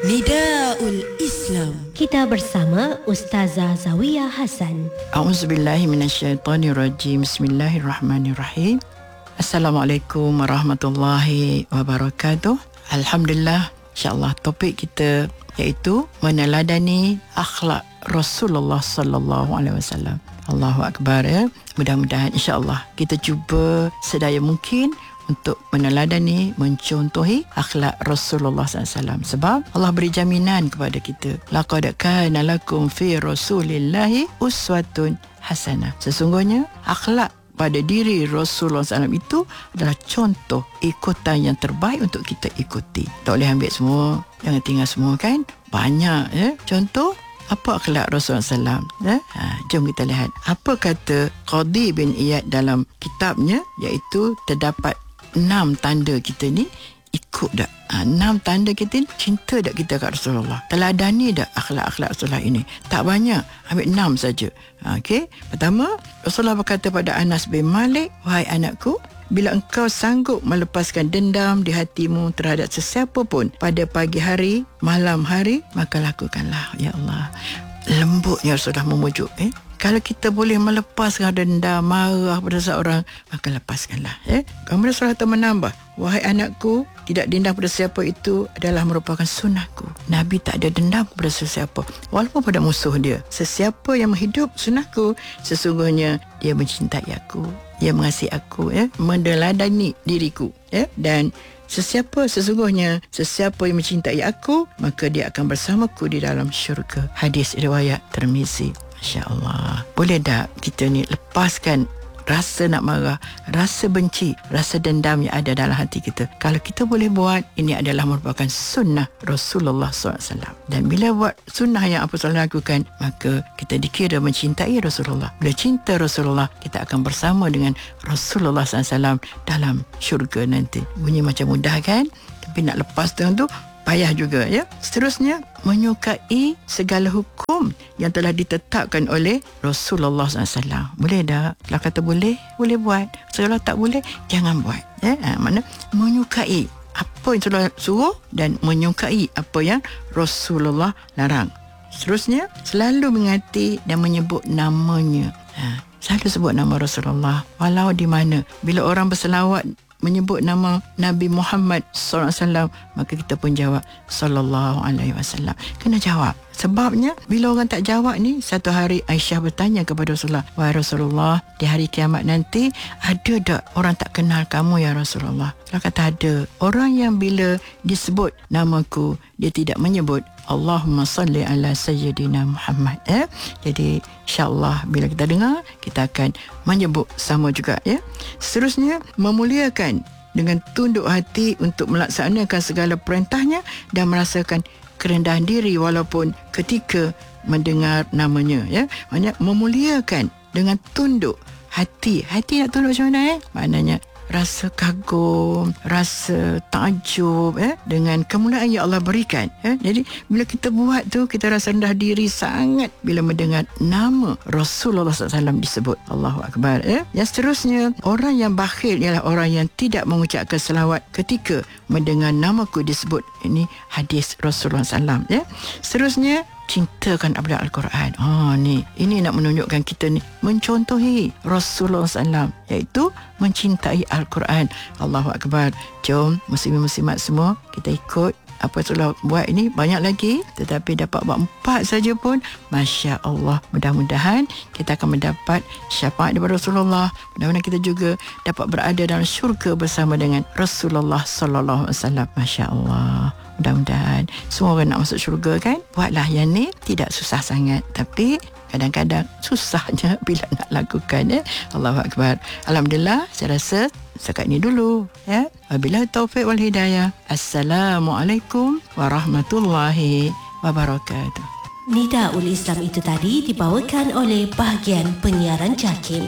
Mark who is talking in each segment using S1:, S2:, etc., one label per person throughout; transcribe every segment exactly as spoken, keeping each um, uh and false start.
S1: Nidaul Islam.
S2: Kita bersama Ustazah Zawiyah Hasan.
S3: A'udzubillahi minasyaitonirrajim. Bismillahirrahmanirrahim. Assalamualaikum warahmatullahi wabarakatuh. Alhamdulillah, insya-Allah topik kita iaitu meneladani akhlak Rasulullah sallallahu alaihi wasallam. Allahu akbar ya. Mudah-mudahan insya-Allah kita cuba sedaya mungkin untuk meneladani, mencontohi akhlak Rasulullah sallallahu alaihi wasallam. Sebab Allah beri jaminan kepada kita, laqad kana lakum fi rasulillahi uswatun hasanah. Sesungguhnya akhlak pada diri Rasulullah sallallahu alaihi wasallam itu adalah contoh ikutan yang terbaik untuk kita ikuti. Tak boleh ambil semua, jangan tinggal semua kan. Banyak ya contoh apa akhlak Rasulullah sallallahu alaihi wasallam. Eh? Ha, jom kita lihat apa kata Qadi bin Iyad dalam kitabnya, iaitu terdapat enam tanda kita ni ikut tak? Ha, enam tanda kita ni cinta tak kita kat Rasulullah? Teladani tak akhlak-akhlak Rasulullah ini? Tak banyak, ambil enam saja. Ha, okey. Pertama, Rasulullah berkata pada Anas bin Malik, wahai anakku, bila engkau sanggup melepaskan dendam di hatimu terhadap sesiapa pun pada pagi hari, malam hari, maka lakukanlah. Ya Allah, lembutnya Rasulullah memujuk. Eh? Kalau kita boleh melepaskan dendam, marah pada seorang, maka lepaskanlah. Eh? Kemudian Rasulullah menambah, wahai anakku, tidak dendam pada siapa itu adalah merupakan sunnahku. Nabi tak ada dendam pada sesiapa, walaupun pada musuh dia. Sesiapa yang menghidup sunnahku, sesungguhnya dia mencintai aku, dia mengasihi aku, ya, meneladani diriku, ya. Dan sesiapa sesungguhnya sesiapa yang mencintai aku, maka dia akan bersamaku di dalam syurga. Hadis riwayat Tirmizi. Masya-Allah. Boleh tak kita ni lepaskan rasa nak marah, rasa benci, rasa dendam yang ada dalam hati kita? Kalau kita boleh buat, ini adalah merupakan sunnah Rasulullah sallallahu alaihi wasallam. Dan bila buat sunnah yang apa Rasulullah lakukan, maka kita dikira mencintai Rasulullah. Bila cinta Rasulullah, kita akan bersama dengan Rasulullah sallallahu alaihi wasallam dalam syurga nanti. Bunyi macam mudah kan? Tapi nak lepas tu payah juga ya. Seterusnya, menyukai segala hukum yang telah ditetapkan oleh Rasulullah sallallahu alaihi wasallam. Boleh tak? Kalau kata boleh, boleh buat. Kalau tak boleh, jangan buat. Ya, ha, mana menyukai apa yang Rasulullah suruh dan menyukai apa yang Rasulullah larang. Seterusnya, selalu mengingati dan menyebut namanya. Ha, selalu sebut nama Rasulullah walau di mana. Bila orang berselawat menyebut nama Nabi Muhammad sallallahu alaihi wasallam, maka kita pun jawab sallallahu alaihi wasallam. Kena jawab. Sebabnya bila orang tak jawab ni, satu hari Aisyah bertanya kepada Rasulullah, wahai Rasulullah, di hari kiamat nanti ada tak orang tak kenal kamu ya Rasulullah? Dia kata ada. Orang yang bila disebut namaku, dia tidak menyebut Allahumma salli ala Sayyidina Muhammad. Eh? Jadi insyaAllah bila kita dengar, kita akan menyebut sama juga. Ya. Seterusnya, memuliakan dengan tunduk hati untuk melaksanakan segala perintahnya dan merasakan kerendahan diri walaupun ketika mendengar namanya. Ya. Maksudnya memuliakan dengan tunduk hati. Hati nak tunduk macam mana? Eh? Maknanya rasa kagum, rasa takjub eh, dengan kemuliaan yang Allah berikan. Eh. Jadi bila kita buat tu, kita rasa rendah diri sangat bila mendengar nama Rasulullah sallallahu alaihi wasallam disebut. Allahu Akbar. Eh. Yang seterusnya, orang yang bakhil ialah orang yang tidak mengucapkan selawat ketika mendengar namaku disebut. Ini hadis Rasulullah sallallahu alaihi wasallam. Eh. Seterusnya, cintakan kepada Al-Quran. Oh, ni. Ini nak menunjukkan kita ni mencontohi Rasulullah sallallahu alaihi wasallam, iaitu mencintai Al-Quran. Allahu Akbar. Jom, muslimin-muslimat semua, kita ikut apa Rasulullah buat ini. Banyak lagi, tetapi dapat buat empat saja pun, Masya Allah. Mudah-mudahan kita akan mendapat syafaat daripada Rasulullah. Mudah-mudahan kita juga dapat berada dalam syurga bersama dengan Rasulullah sallallahu alaihi wasallam. Masya Allah. Mudah-mudahan semua orang nak masuk syurga kan. Buatlah yang ni, tidak susah sangat, tapi kadang-kadang susahnya bila nak lakukan. Eh? Allahu Akbar. Alhamdulillah, saya rasa setakat ini dulu. Ya? Wabillahi taufiq wal hidayah. Assalamualaikum warahmatullahi wabarakatuh.
S2: Nidaul Islam itu tadi dibawakan oleh bahagian penyiaran JAKIM.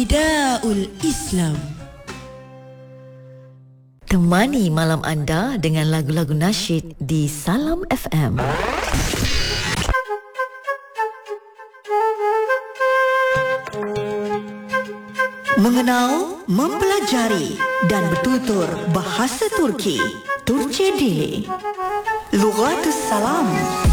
S1: Nidaul Islam.
S4: Temani malam anda dengan lagu-lagu nasyid di Salam F M. Mengenal, mempelajari dan bertutur bahasa Turki.
S2: Turcedi. Lughatus Salam.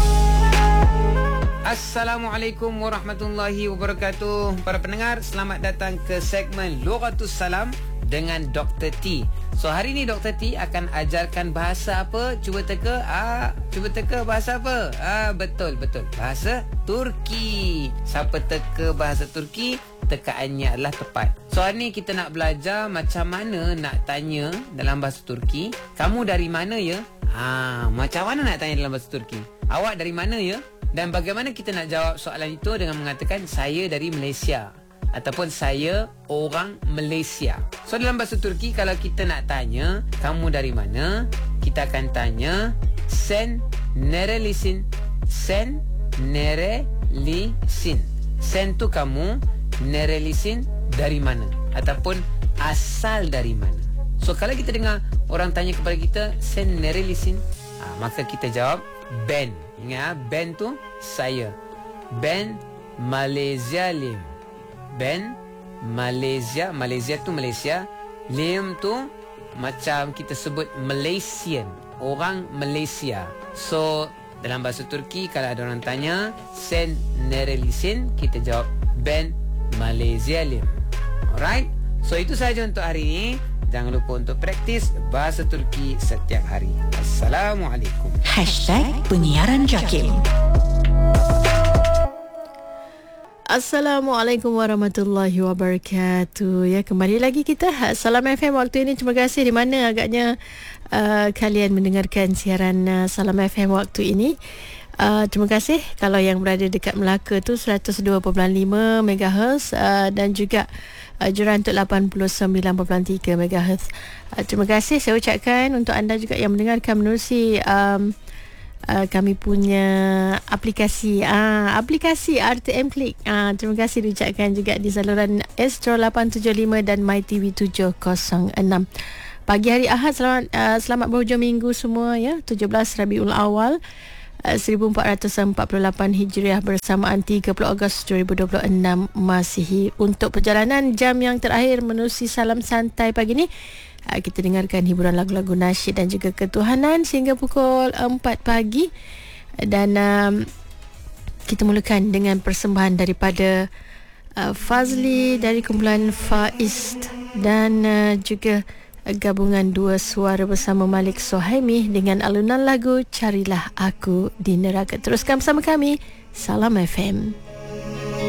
S5: Assalamualaikum warahmatullahi wabarakatuh. Para pendengar, selamat datang ke segmen Lughatus Salam dengan Doktor T. So hari ni Doktor T akan ajarkan bahasa apa? Cuba teka. Ah, cuba teka bahasa apa? Ah, betul betul. Bahasa Turki. Siapa teka bahasa Turki, tekaannya adalah tepat. So hari ni kita nak belajar macam mana nak tanya dalam bahasa Turki. Kamu dari mana ya? Ah, macam mana nak tanya dalam bahasa Turki? Awak dari mana ya? Dan bagaimana kita nak jawab soalan itu dengan mengatakan saya dari Malaysia ataupun saya orang Malaysia. So dalam bahasa Turki, kalau kita nak tanya kamu dari mana, kita akan tanya sen nerelisin. Sen nerelisin. Sen tu kamu, nerelisin dari mana ataupun asal dari mana. So kalau kita dengar orang tanya kepada kita sen nerelisin, ha, maka kita jawab ben. Ingat, ben tu saya. Ben Malaysia Lim. Ben Malaysia. Malaysia tu Malaysia. Lim tu macam kita sebut Malaysian, orang Malaysia. So dalam bahasa Turki, kalau ada orang tanya sen nerelisin, kita jawab ben Malaysia Lim. Alright. So itu sahaja untuk hari ini. Jangan lupa untuk praktis bahasa Turki setiap hari. Assalamualaikum.
S2: Hashtag Penyiaran Jakim.
S6: Assalamualaikum warahmatullahi wabarakatuh. Ya, kembali lagi kita Salam F M waktu ini. Terima kasih di mana agaknya uh, kalian mendengarkan siaran uh, Salam F M waktu ini. Uh, terima kasih kalau yang berada dekat Melaka tu seratus dua perpuluhan lima megahertz uh, dan juga uh, Jerantuk lapan puluh sembilan perpuluhan tiga megahertz. Uh, terima kasih saya ucapkan untuk anda juga yang mendengarkan menerusi um, uh, kami punya aplikasi uh, aplikasi R T M Klik. Uh, terima kasih diucapkan juga di saluran Astro lapan tujuh lima dan MyTV tujuh kosong enam. Pagi hari Ahad, selamat uh, selamat berhujung minggu semua ya, tujuh belas Rabiul Awal seribu empat ratus empat puluh lapan Hijriah bersamaan tiga puluh Ogos dua ribu dua puluh enam Masihi. Untuk perjalanan jam yang terakhir menerusi Salam Santai pagi ni, kita dengarkan hiburan lagu-lagu nasyid dan juga ketuhanan sehingga pukul empat pagi. Dan um, kita mulakan dengan persembahan daripada uh, Fazli dari kumpulan Faiz dan uh, juga gabungan dua suara bersama Malik Sohaimi dengan alunan lagu Carilah Aku di Neraka. Teruskan bersama kami Salam F M.